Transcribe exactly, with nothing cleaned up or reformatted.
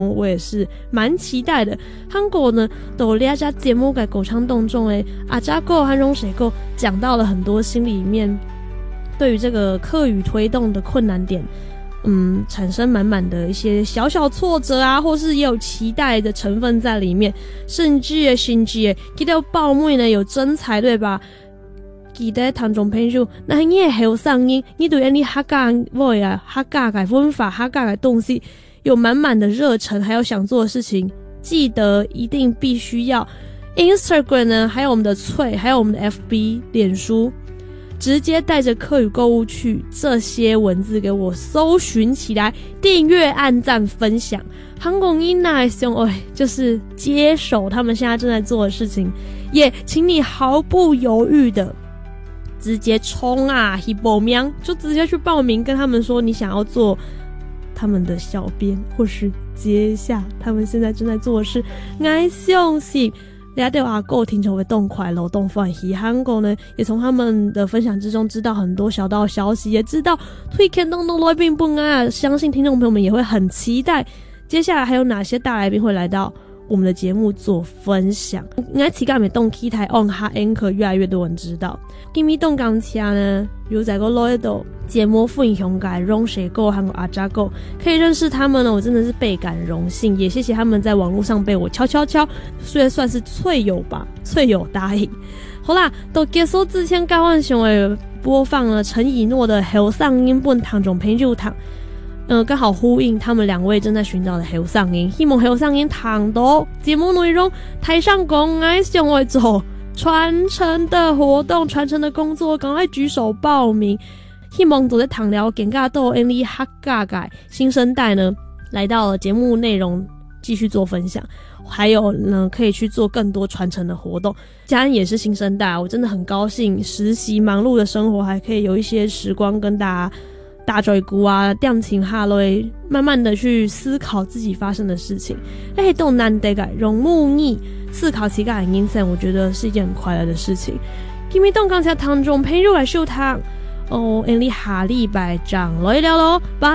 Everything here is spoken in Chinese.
我也是蛮期待的。韩国呢都两家节目给狗唱动众诶，阿扎狗和荣水狗讲到了很多心里面对于这个客语推动的困难点，嗯，产生满满的一些小小挫折啊，或是也有期待的成分在里面，甚至诶甚至诶记得报妹呢有真才对吧？记得唐中朋友，那你也还有上音，你对你客家话啊、客家的文法、客家的东西有满满的热忱，还有想做的事情，记得一定必须要 Instagram 呢，还有我们的脆，还有我们的 F B 脸书，直接带着客语购物去这些文字给我搜寻起来，订阅、按赞、分享。韩国音那兄哎，就是接手他们现在正在做的事情，也请你毫不犹豫的直接冲啊，去报名，就直接去报名，跟他们说你想要做他们的小编，或是接下他们现在正在做的事。我相信大家对阿狗听成为动快乐动欢喜，韩国呢也从他们的分享之中知道很多小道消息，也知道推看动动来宾不啊，相信听众朋友们也会很期待接下来还有哪些大来宾会来到我们的节目做分享。应该期待没动 key 台 on 哈 anchor 越来越多人知道。今咪动感车呢，有在个来到节目分享给荣水狗和阿扎狗，可以认识他们呢，我真的是倍感荣幸，也谢谢他们在网络上被我敲敲敲，虽然算是脆友吧，脆友答应。好啦，都结束之前高万雄诶播放了陈以诺的后上音本堂中朋友堂。呃，刚好呼应他们两位正在寻找的后上音，希望后上音谈到节目内容，台上公爱想要做传承的活动、传承的工作，赶快举手报名。希望都在谈聊更加多因为客家的新生代呢，来到了节目内容继续做分享，还有呢可以去做更多传承的活动。家人也是新生代，我真的很高兴，实习忙碌的生活还可以有一些时光跟大家大嘴鼓啊，调情哈嘞，慢慢的去思考自己发生的事情。哎，都难得个容木逆思考其他的人生，我觉得是一件很快乐的事情。今天动刚才堂中朋友来收堂哦，因为下礼拜讲来聊咯，拜。